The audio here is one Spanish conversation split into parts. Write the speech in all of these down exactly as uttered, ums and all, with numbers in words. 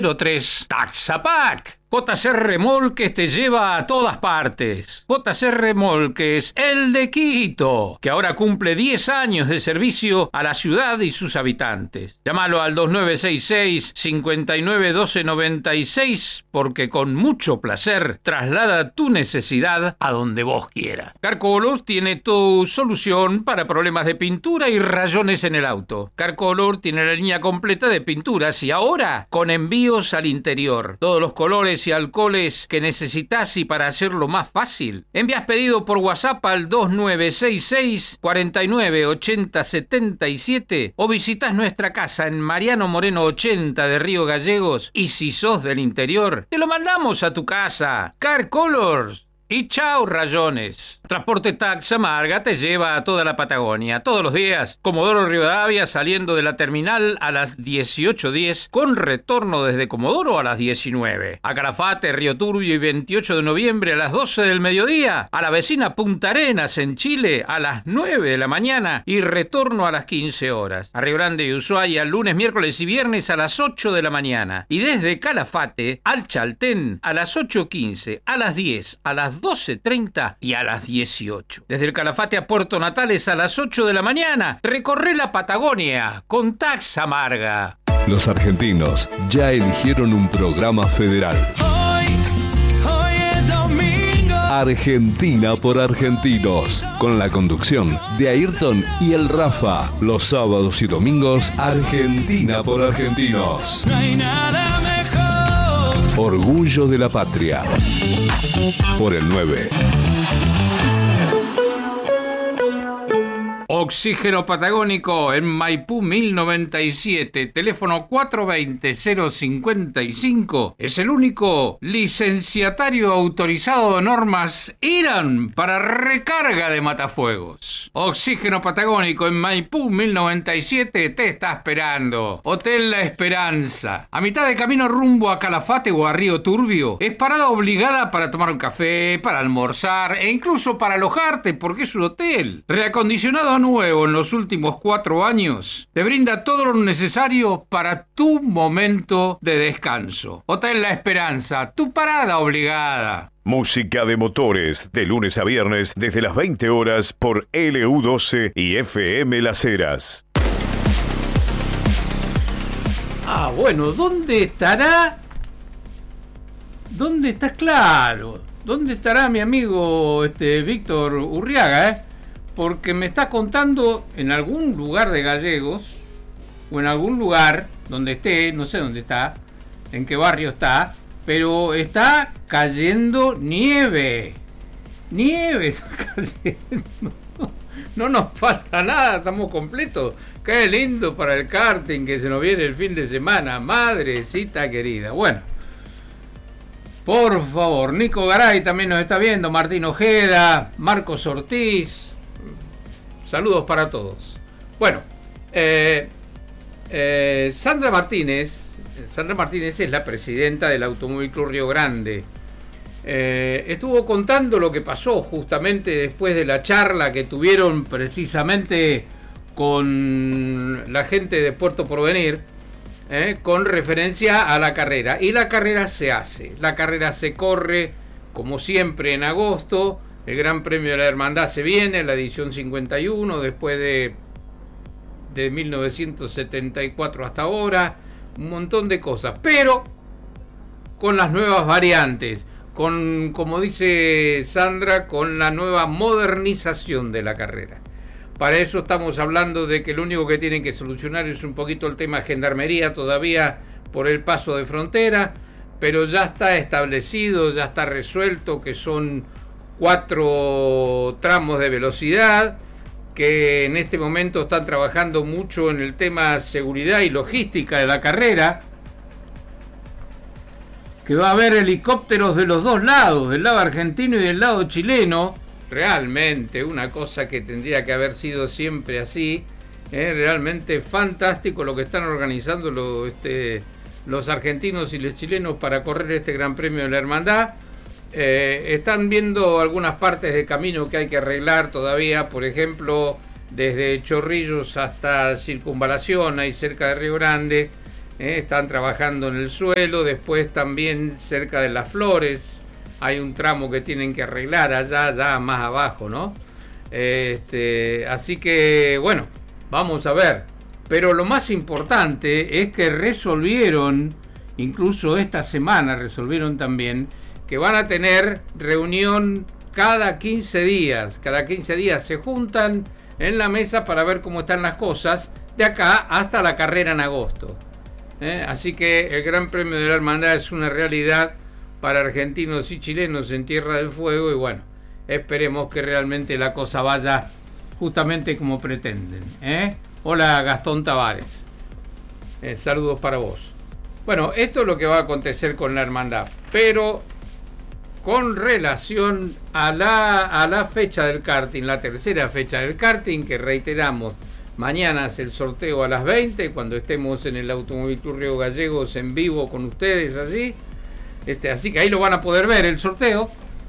tres Taxapac. J C Remolques te lleva a todas partes. J C Remolques, el de Quito, que ahora cumple diez años de servicio a la ciudad y sus habitantes. Llámalo al dos nueve seis seis, cinco nueve uno dos nueve seis porque con mucho placer traslada tu necesidad a donde vos quieras. Carcolor tiene tu solución para problemas de pintura y rayones en el auto. Carcolor tiene la línea completa de pinturas y ahora con envíos al interior. Todos los colores y alcoholes que necesitas, y para hacerlo más fácil, envías pedido por WhatsApp al dos nueve seis seis, cuatro nueve ocho cero siete siete o visitas nuestra casa en Mariano Moreno ochenta de Río Gallegos, y si sos del interior, te lo mandamos a tu casa. Car Colors. Y chao rayones. Transporte Taxamarga te lleva a toda la Patagonia, todos los días. Comodoro Rivadavia saliendo de la terminal a las dieciocho diez, con retorno desde Comodoro a las diecinueve. A Calafate, Río Turbio y veintiocho de noviembre a las doce del mediodía. A la vecina Punta Arenas en Chile a las nueve de la mañana y retorno a las quince horas. A Río Grande y Ushuaia lunes, miércoles y viernes a las ocho de la mañana. Y desde Calafate al Chaltén a las ocho quince, a las diez, a las doce treinta y a las dieciocho. Desde el Calafate a Puerto Natales a las ocho de la mañana. Recorre la Patagonia con Taxamarga. Los argentinos ya eligieron un programa federal. Hoy, hoy es domingo. Argentina por argentinos, con la conducción de Ayrton y el Rafa. Los sábados y domingos, Argentina por argentinos. No hay nada mejor. Orgullo de la patria. Por el nueve. Oxígeno Patagónico en Maipú mil noventa y siete, teléfono cuatro dos cero, cero cinco cinco. Es el único licenciatario autorizado de normas I R A N para recarga de matafuegos. Oxígeno Patagónico en Maipú mil noventa y siete te está esperando. Hotel La Esperanza, a mitad de camino rumbo a Calafate o a Río Turbio. Es parada obligada para tomar un café, para almorzar e incluso para alojarte, porque es un hotel reacondicionado nuevo en los últimos cuatro años. Te brinda todo lo necesario para tu momento de descanso. Hotel La Esperanza, tu parada obligada. Música de motores, de lunes a viernes, desde las veinte horas por L U doce y F M Las Heras. Ah, bueno, ¿dónde estará? ¿Dónde está? Claro. ¿Dónde estará mi amigo este Víctor Urriaga, eh? Porque me está contando en algún lugar de Gallegos, o en algún lugar donde esté, no sé dónde está, en qué barrio está, pero está cayendo nieve. Nieve está cayendo. No nos falta nada, estamos completos. Qué lindo para el karting que se nos viene el fin de semana, madrecita querida. Bueno, por favor, Nico Garay también nos está viendo, Martín Ojeda, Marcos Ortiz. Saludos para todos. Bueno, eh, eh, Sandra Martínez, Sandra Martínez es la presidenta del Automóvil Club Río Grande. Eh, estuvo contando lo que pasó justamente después de la charla que tuvieron precisamente con la gente de Puerto Porvenir, eh, con referencia a la carrera. Y la carrera se hace, la carrera se corre como siempre en agosto. El Gran Premio de la Hermandad se viene, la edición cincuenta y uno, después de, de mil novecientos setenta y cuatro hasta ahora, un montón de cosas, pero con las nuevas variantes, con, como dice Sandra, con la nueva modernización de la carrera. Para eso estamos hablando de que lo único que tienen que solucionar es un poquito el tema gendarmería todavía por el paso de frontera, pero ya está establecido, ya está resuelto que son cuatro tramos de velocidad, que en este momento están trabajando mucho en el tema seguridad y logística de la carrera, que va a haber helicópteros de los dos lados, del lado argentino y del lado chileno. Realmente una cosa que tendría que haber sido siempre así, ¿eh? Realmente fantástico lo que están organizando los, este, los argentinos y los chilenos para correr este Gran Premio de la Hermandad. Eh, están viendo algunas partes de camino que hay que arreglar todavía, por ejemplo, desde Chorrillos hasta Circunvalación, ahí cerca de Río Grande, eh, están trabajando en el suelo, después también cerca de Las Flores, hay un tramo que tienen que arreglar allá, ya más abajo, ¿no? Este, así que, bueno, vamos a ver. Pero lo más importante es que resolvieron, incluso esta semana resolvieron también, que van a tener reunión cada quince días. Cada quince días se juntan en la mesa para ver cómo están las cosas de acá hasta la carrera en agosto. ¿Eh? Así que el Gran Premio de la Hermandad es una realidad para argentinos y chilenos en Tierra del Fuego y bueno, esperemos que realmente la cosa vaya justamente como pretenden. ¿Eh? Hola Gastón Tavares, eh, saludos para vos. Bueno, esto es lo que va a acontecer con la hermandad, pero con relación a la, a la fecha del karting, la tercera fecha del karting, que reiteramos, mañana es el sorteo a las veinte, cuando estemos en el Automóvil Club Río Gallegos en vivo con ustedes allí, este, así que ahí lo van a poder ver el sorteo.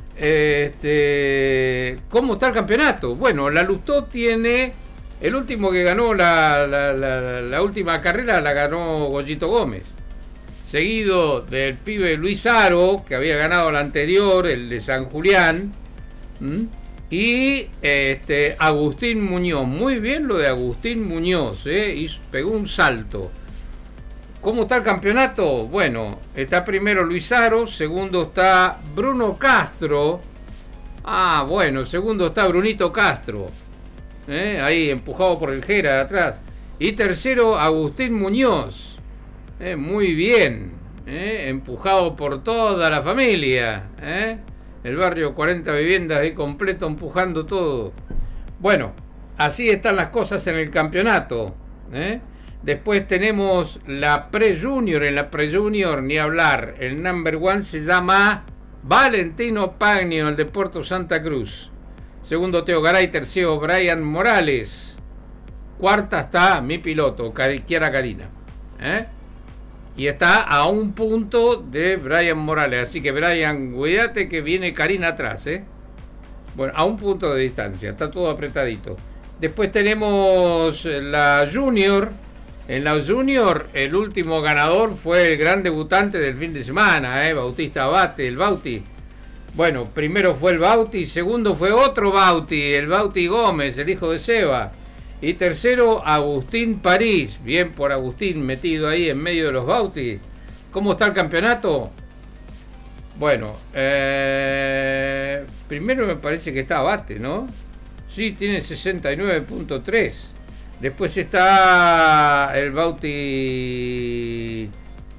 Este, ¿cómo está el campeonato? Bueno, la Lustó tiene... El último que ganó la, la, la, la última carrera la ganó Goyito Gómez, seguido del pibe Luis Aro, que había ganado la anterior, el de San Julián, ¿m? y este, Agustín Muñoz. Muy bien lo de Agustín Muñoz, ¿eh? Y pegó un salto. ¿Cómo está el campeonato? Bueno, está primero Luis Aro, segundo está Bruno Castro. Ah, bueno, segundo está Brunito Castro. ¿Eh? Ahí empujado por el Jera de atrás. Y tercero Agustín Muñoz, ¿eh? Muy bien, ¿eh? Empujado por toda la familia, ¿eh? El barrio cuarenta viviendas ahí completo empujando todo. Bueno, así están las cosas en el campeonato, ¿eh? Después tenemos la Pre-Junior. En la Pre-Junior ni hablar, el number one se llama Valentino Pagno, el de Puerto Santa Cruz. Segundo Teo Garay, tercero Brian Morales. Cuarta está mi piloto, Kiara Karina. ¿Eh? Y está a un punto de Brian Morales. Así que Brian, cuídate que viene Karina atrás. ¿eh? Bueno, a un punto de distancia, está todo apretadito. Después tenemos la Junior. En la Junior, el último ganador fue el gran debutante del fin de semana, ¿eh? Bautista Abate, el Bauti. Bueno, primero fue el Bauti, segundo fue otro Bauti, el Bauti Gómez, el hijo de Seba. Y tercero, Agustín París. Bien por Agustín, metido ahí en medio de los Bauti. ¿Cómo está el campeonato? Bueno, eh, primero me parece que está Abate, ¿no? Sí, tiene sesenta y nueve punto tres. Después está el Bauti...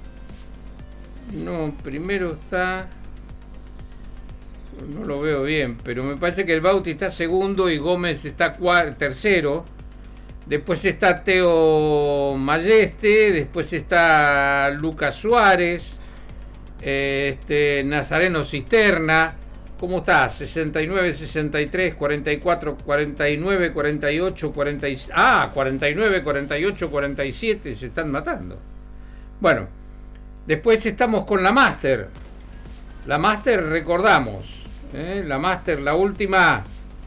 No, primero está... No lo veo bien, pero me parece que el Bauti está segundo y Gómez está cuarto, tercero. Después está Teo Mayeste, después está Lucas Suárez, este, Nazareno Cisterna. ¿Cómo está? sesenta y nueve, sesenta y tres, cuarenta y cuatro, cuarenta y nueve, cuarenta y ocho, cuarenta y siete. Ah, cuarenta y nueve, cuarenta y ocho, cuarenta y siete, se están matando. Bueno, después estamos con la Master. La Master, recordamos. ¿Eh? La Master, la última,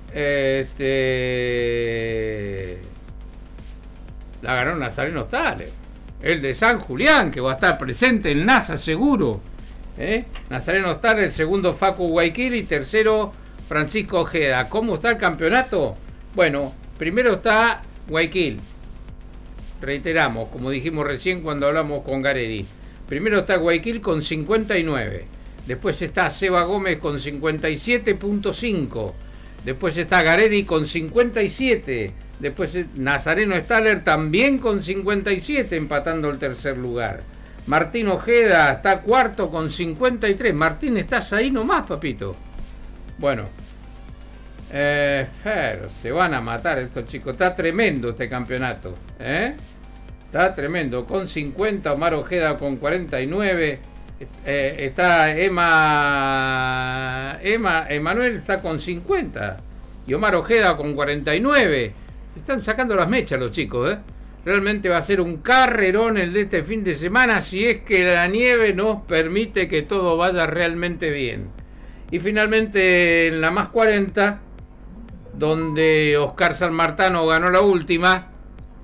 este, la ganó Nazareno Stahler, el de San Julián, que va a estar presente en NASA seguro. ¿Eh? Nazareno Stahler, segundo Facu Guayquil, tercero Francisco Ojeda. ¿Cómo está el campeonato? Bueno, primero está Guayquil, reiteramos, como dijimos recién cuando hablamos con Garedi. Primero está Guayquil con cincuenta y nueve. Después está Seba Gómez con cincuenta y siete punto cinco. Después está Garedi con cincuenta y siete. Después Nazareno Stahler también con cincuenta y siete, empatando el tercer lugar. Martín Ojeda está cuarto con cincuenta y tres. Martín, estás ahí nomás, papito. Bueno, eh, se van a matar estos chicos. Está tremendo este campeonato, ¿eh? Está tremendo. Con cincuenta, Omar Ojeda con cuarenta y nueve. Eh, está Emma, Emma, Emanuel está con cincuenta y Omar Ojeda con cuarenta y nueve. Están sacando las mechas los chicos, ¿eh? Realmente va a ser un carrerón el de este fin de semana, si es que la nieve nos permite que todo vaya realmente bien. Y finalmente en la más cuarenta, donde Oscar Sanmartano ganó la última,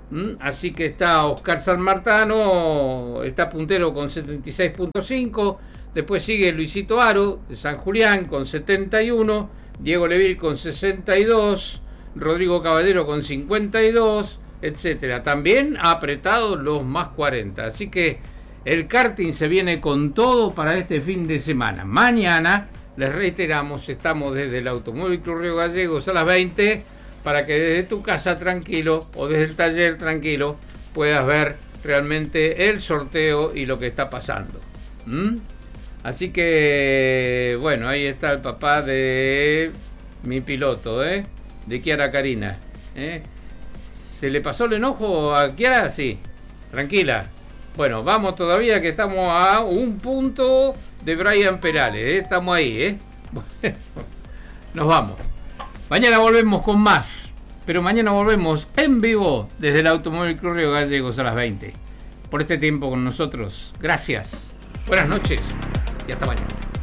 ¿Mm? Así que está Oscar Sanmartano, está puntero con setenta y seis punto cinco. Después sigue Luisito Aro de San Julián con setenta y uno, Diego Leville con sesenta y dos, Rodrigo Caballero con cincuenta y dos, etcétera. También ha apretado los más cuarenta. Así que el karting se viene con todo para este fin de semana. Mañana, les reiteramos, estamos desde el Automóvil Club Río Gallegos a las veinte, para que desde tu casa tranquilo o desde el taller tranquilo puedas ver realmente el sorteo y lo que está pasando. ¿Mm? Así que, bueno, ahí está el papá de mi piloto, ¿eh? De Kiara Karina. ¿eh? ¿Se le pasó el enojo a Kiara? Sí. Tranquila. Bueno, vamos todavía que estamos a un punto de Brian Perales. ¿eh? Estamos ahí, ¿eh? Bueno, nos vamos. Mañana volvemos con más. Pero mañana volvemos en vivo desde el Automóvil Club Río Gallegos a las veinte. Por este tiempo con nosotros. Gracias. Buenas noches. Y hasta mañana.